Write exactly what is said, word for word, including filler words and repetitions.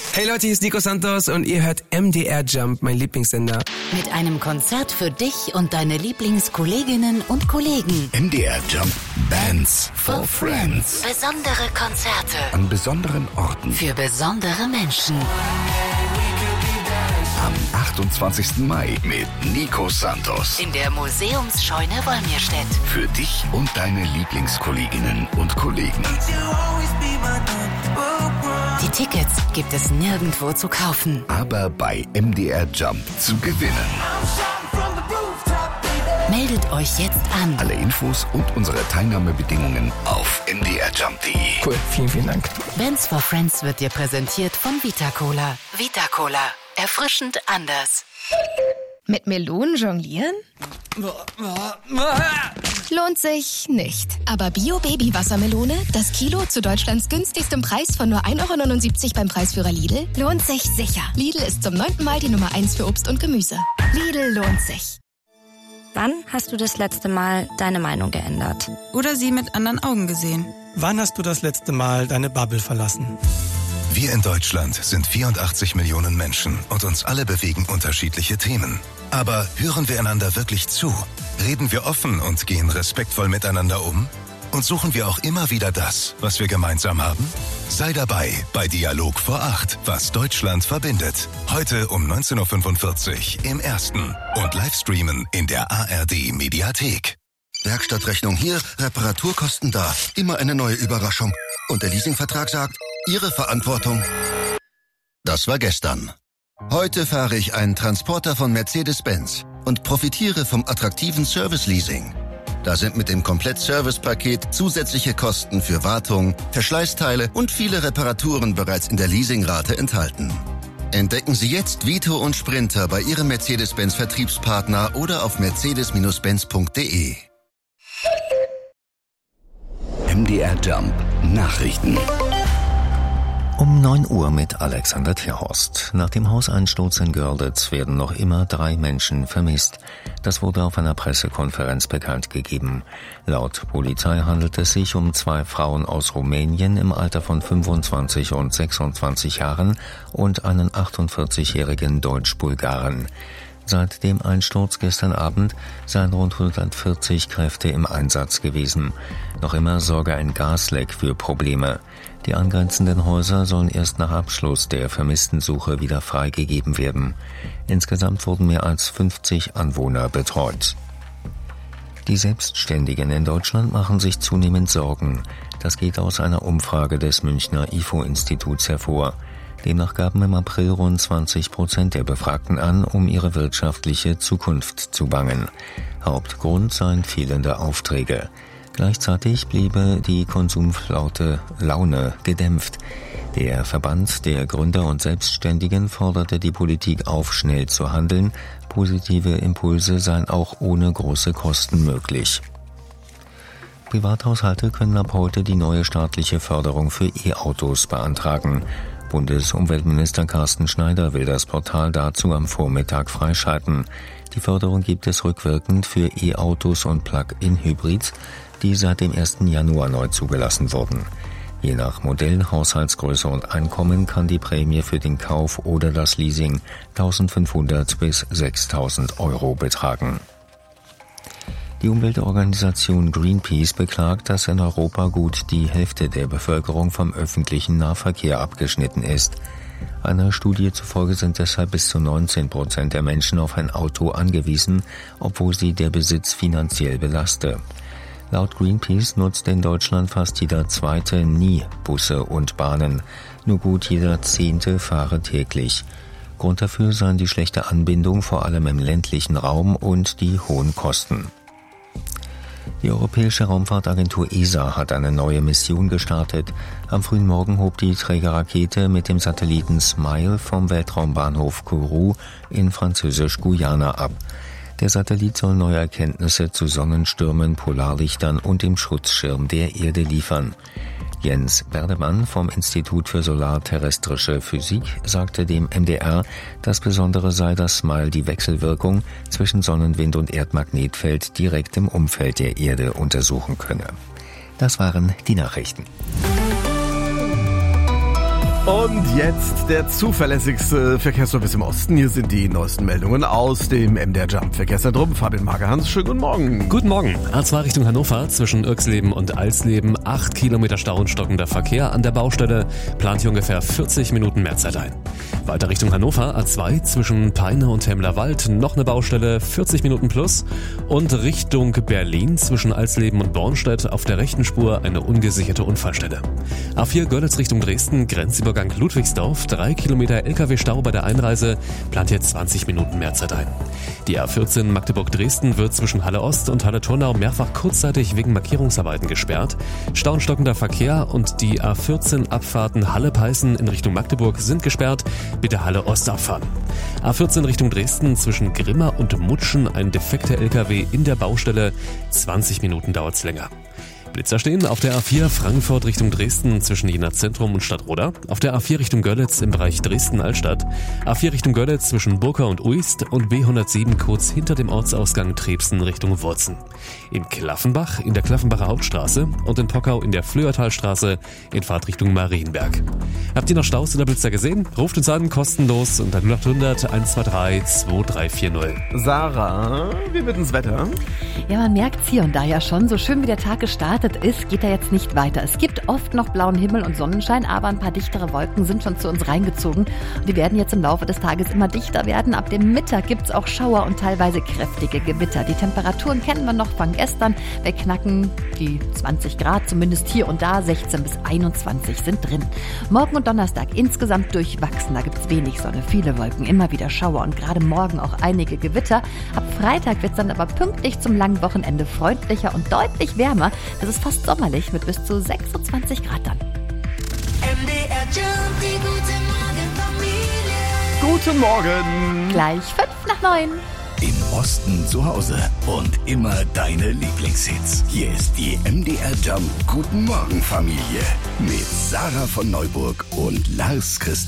Hey Leute, hier ist Nico Santos und ihr hört M D R Jump, mein Lieblingssender. Mit einem Konzert für dich und deine Lieblingskolleginnen und Kollegen. M D R Jump, Bands for Friends. Besondere Konzerte. An besonderen Orten. Für besondere Menschen. Am achtundzwanzigsten Mai mit Nico Santos. In der Museumsscheune Wolmirstedt. Für dich und deine Lieblingskolleginnen und Kollegen. Die Tickets gibt es nirgendwo zu kaufen. Aber bei M D R Jump zu gewinnen. Meldet euch jetzt an. Alle Infos und unsere Teilnahmebedingungen auf m d r jump punkt d e. Cool, vielen, vielen Dank. Bands for Friends wird dir präsentiert von Vita Cola. Vita Cola. Erfrischend anders. Mit Melonen jonglieren? Lohnt sich nicht. Aber Bio-Baby-Wassermelone, das Kilo zu Deutschlands günstigstem Preis von nur ein Euro neunundsiebzig beim Preisführer Lidl, lohnt sich sicher. Lidl ist zum neunten Mal die Nummer eins für Obst und Gemüse. Lidl lohnt sich. Wann hast du das letzte Mal deine Meinung geändert? Oder sie mit anderen Augen gesehen? Wann hast du das letzte Mal deine Bubble verlassen? Wir in Deutschland sind vierundachtzig Millionen Menschen und uns alle bewegen unterschiedliche Themen. Aber hören wir einander wirklich zu? Reden wir offen und gehen respektvoll miteinander um? Und suchen wir auch immer wieder das, was wir gemeinsam haben? Sei dabei bei Dialog vor acht, was Deutschland verbindet. Heute um neunzehn Uhr fünfundvierzig im Ersten und Livestreamen in der A R D Mediathek. Werkstattrechnung hier, Reparaturkosten da. Immer eine neue Überraschung. Und der Leasingvertrag sagt, Ihre Verantwortung. Das war gestern. Heute fahre ich einen Transporter von Mercedes-Benz und profitiere vom attraktiven Service-Leasing. Da sind mit dem Komplett-Service-Paket zusätzliche Kosten für Wartung, Verschleißteile und viele Reparaturen bereits in der Leasingrate enthalten. Entdecken Sie jetzt Vito und Sprinter bei Ihrem Mercedes-Benz-Vertriebspartner oder auf mercedes Benz punkt d e. M D R Jump Nachrichten. Um neun Uhr mit Alexander Tierhorst. Nach dem Hauseinsturz in Görlitz werden noch immer drei Menschen vermisst. Das wurde auf einer Pressekonferenz bekannt gegeben. Laut Polizei handelt es sich um zwei Frauen aus Rumänien im Alter von fünfundzwanzig und sechsundzwanzig Jahren und einen achtundvierzigjährigen Deutsch-Bulgaren. Seit dem Einsturz gestern Abend seien rund hundertvierzig Kräfte im Einsatz gewesen. Noch immer sorge ein Gasleck für Probleme. Die angrenzenden Häuser sollen erst nach Abschluss der Vermisstensuche wieder freigegeben werden. Insgesamt wurden mehr als fünfzig Anwohner betreut. Die Selbstständigen in Deutschland machen sich zunehmend Sorgen. Das geht aus einer Umfrage des Münchner I F O-Instituts hervor. Demnach gaben im April rund zwanzig Prozent der Befragten an, um ihre wirtschaftliche Zukunft zu bangen. Hauptgrund seien fehlende Aufträge. Gleichzeitig bliebe die konsumlaute Laune gedämpft. Der Verband der Gründer und Selbstständigen forderte die Politik auf, schnell zu handeln. Positive Impulse seien auch ohne große Kosten möglich. Privathaushalte können ab heute die neue staatliche Förderung für E-Autos beantragen. Bundesumweltminister Carsten Schneider will das Portal dazu am Vormittag freischalten. Die Förderung gibt es rückwirkend für E-Autos und Plug-in-Hybrids, die seit dem ersten Januar neu zugelassen wurden. Je nach Modell, Haushaltsgröße und Einkommen kann die Prämie für den Kauf oder das Leasing eintausendfünfhundert bis sechstausend Euro betragen. Die Umweltorganisation Greenpeace beklagt, dass in Europa gut die Hälfte der Bevölkerung vom öffentlichen Nahverkehr abgeschnitten ist. Einer Studie zufolge sind deshalb bis zu neunzehn Prozent der Menschen auf ein Auto angewiesen, obwohl sie der Besitz finanziell belaste. Laut Greenpeace nutzt in Deutschland fast jeder Zweite nie Busse und Bahnen. Nur gut jeder Zehnte fahre täglich. Grund dafür seien die schlechte Anbindung, vor allem im ländlichen Raum, und die hohen Kosten. Die Europäische Raumfahrtagentur E S A hat eine neue Mission gestartet. Am frühen Morgen hob die Trägerrakete mit dem Satelliten SMILE vom Weltraumbahnhof Kourou in Französisch-Guyana ab. Der Satellit soll neue Erkenntnisse zu Sonnenstürmen, Polarlichtern und dem Schutzschirm der Erde liefern. Jens Berdemann vom Institut für Solarterrestrische Physik sagte dem M D R, das Besondere sei, dass SMILE die Wechselwirkung zwischen Sonnenwind und Erdmagnetfeld direkt im Umfeld der Erde untersuchen könne. Das waren die Nachrichten. Und jetzt der zuverlässigste Verkehrsservice im Osten. Hier sind die neuesten Meldungen aus dem M D R Jump Verkehrszentrum. Fabian Magerhans, schönen guten Morgen. Guten Morgen. A zwei Richtung Hannover zwischen Irxleben und Alsleben. acht Kilometer Stau und stockender Verkehr an der Baustelle. Plant hier ungefähr vierzig Minuten mehr Zeit ein. Weiter Richtung Hannover. A zwei zwischen Peine und Hemlerwald. Noch eine Baustelle, vierzig Minuten plus. Und Richtung Berlin zwischen Alsleben und Bornstedt auf der rechten Spur eine ungesicherte Unfallstelle. A vier Görlitz Richtung Dresden. Grenzübergang Ludwigsdorf, drei Kilometer L K W-Stau bei der Einreise, plant hier zwanzig Minuten mehr Zeit ein. Die A vierzehn Magdeburg-Dresden wird zwischen Halle Ost und Halle Turnau mehrfach kurzzeitig wegen Markierungsarbeiten gesperrt. Stau und stockender Verkehr und die A vierzehn Abfahrten Halle-Peißen in Richtung Magdeburg sind gesperrt. Bitte Halle Ost abfahren. A vierzehn Richtung Dresden zwischen Grimma und Mutschen ein defekter L K W in der Baustelle. zwanzig Minuten dauert's länger. Blitzer stehen auf der A vier Frankfurt Richtung Dresden zwischen Jena Zentrum und Stadtroda, auf der A vier Richtung Görlitz im Bereich Dresden-Altstadt, A vier Richtung Görlitz zwischen Burka und Uist und B hundertsieben kurz hinter dem Ortsausgang Trebsen Richtung Wurzen. In Klaffenbach in der Klaffenbacher Hauptstraße und in Pockau in der Flöhertalstraße in Fahrtrichtung Marienberg. Habt ihr noch Staus oder Blitzer gesehen? Ruft uns an, kostenlos unter null acht hundert eins zwei drei zwei drei vier null. Sarah, wie wird ins Wetter? Ja, man merkt's hier und da ja schon. So schön wie der Tag gestartet ist, geht er jetzt nicht weiter. Es gibt oft noch blauen Himmel und Sonnenschein, aber ein paar dichtere Wolken sind schon zu uns reingezogen. Und die werden jetzt im Laufe des Tages immer dichter werden. Ab dem Mittag gibt's auch Schauer und teilweise kräftige Gewitter. Die Temperaturen kennen wir noch von gestern. Wir knacken die zwanzig Grad, zumindest hier und da. sechzehn bis einundzwanzig sind drin. Morgen und Donnerstag insgesamt durchwachsen. Da gibt's wenig Sonne, viele Wolken, immer wieder Schauer und gerade morgen auch einige Gewitter. Ab Freitag wird's dann aber pünktlich zum langen Wochenende freundlicher und deutlich wärmer. Das ist fast sommerlich mit bis zu sechsundzwanzig Grad dann. M D R Jump, die gute Morgenfamilie. Guten Morgen. Gleich fünf nach neun. Im Osten zu Hause und immer deine Lieblingshits. Hier ist die M D R Jump Guten Morgen Familie mit Sarah von Neuburg und Lars Christian.